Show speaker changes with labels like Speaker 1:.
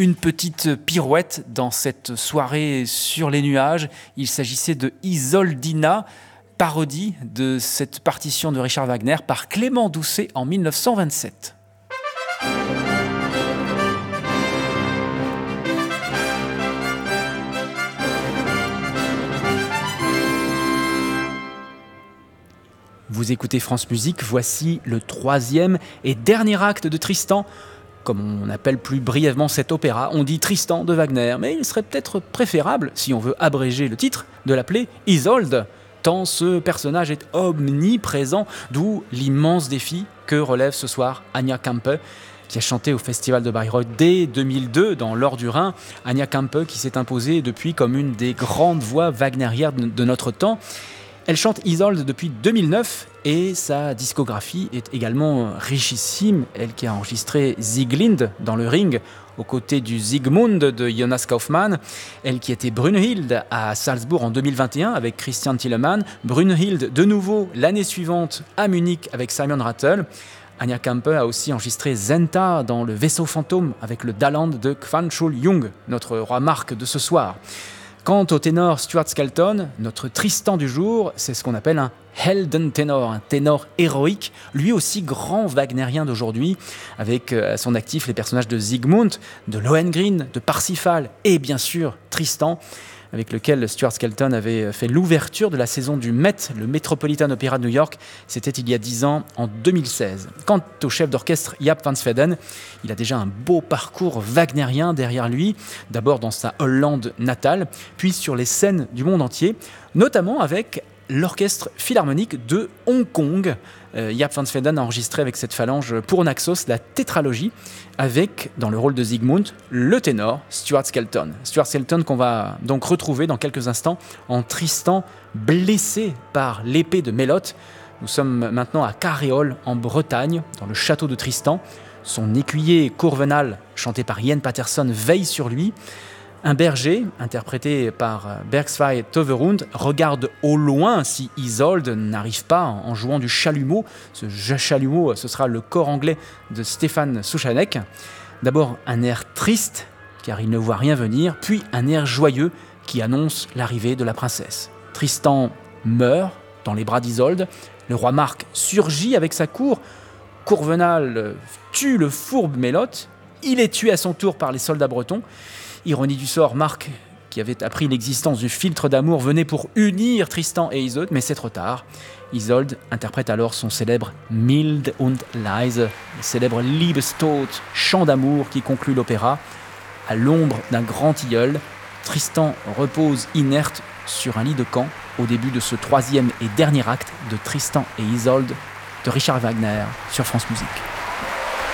Speaker 1: une petite pirouette dans cette soirée sur les nuages. Il s'agissait de Isoldina, parodie de cette partition de Richard Wagner par Clément Doucet en 1927. Vous écoutez France Musique, voici le 3e et dernier acte de Tristan. Comme on appelle plus brièvement cet opéra, on dit Tristan de Wagner, mais il serait peut-être préférable, si on veut abréger le titre, de l'appeler Isolde, tant ce personnage est omniprésent, d'où l'immense défi que relève ce soir Anya Kempe, qui a chanté au Festival de Bayreuth dès 2002 dans l'Or du Rhin. Anya Kempe qui s'est imposée depuis comme une des grandes voix wagnériennes de notre temps. Elle chante Isolde depuis 2009 et sa discographie est également richissime. Elle qui a enregistré Sieglinde dans le Ring aux côtés du Siegmund de Jonas Kaufmann. Elle qui était Brunhilde à Salzbourg en 2021 avec Christian Thielemann. Brunhilde de nouveau l'année suivante à Munich avec Simon Rattle. Anya Kempe a aussi enregistré Zenta dans Le Vaisseau fantôme avec le Daland de Kwan Chul-Jung, notre roi Marc de ce soir. Quant au ténor Stuart Skelton, notre Tristan du jour, c'est ce qu'on appelle un Heldentenor, un ténor héroïque, lui aussi grand wagnérien d'aujourd'hui, avec à son actif les personnages de Siegmund, de Lohengrin, de Parsifal et bien sûr Tristan, avec lequel Stuart Skelton avait fait l'ouverture de la saison du Met, le Metropolitan Opera de New York. C'était il y a 10 ans, en 2016. Quant au chef d'orchestre Jaap van Zweden, il a déjà un beau parcours wagnérien derrière lui, d'abord dans sa Hollande natale, puis sur les scènes du monde entier, notamment avec l'Orchestre Philharmonique de Hong Kong. Jaap van Zweden a enregistré avec cette phalange pour Naxos la tétralogie avec, dans le rôle de Siegmund, le ténor Stuart Skelton. Stuart Skelton qu'on va donc retrouver dans quelques instants en Tristan blessé par l'épée de Mélotte. Nous sommes maintenant à Carréol en Bretagne, dans le château de Tristan. Son écuyer Courvenal, chanté par Ian Patterson, veille sur lui. Un berger, interprété par Bergsveig Toverund, regarde au loin si Isolde n'arrive pas en jouant du chalumeau. Ce chalumeau, ce sera le cor anglais de Stéphane Souchanek. D'abord un air triste, car il ne voit rien venir, puis un air joyeux qui annonce l'arrivée de la princesse. Tristan meurt dans les bras d'Isolde. Le roi Marc surgit avec sa cour. Courvenal tue le fourbe Mélotte. Il est tué à son tour par les soldats bretons. Ironie du sort, Marc, qui avait appris l'existence du filtre d'amour, venait pour unir Tristan et Isolde, mais c'est trop tard. Isolde interprète alors son célèbre Mild und leise, le célèbre Liebestod, chant d'amour qui conclut l'opéra. À l'ombre d'un grand tilleul, Tristan repose inerte sur un lit de camp au début de ce 3e et dernier acte de Tristan et Isolde de Richard Wagner sur France Musique.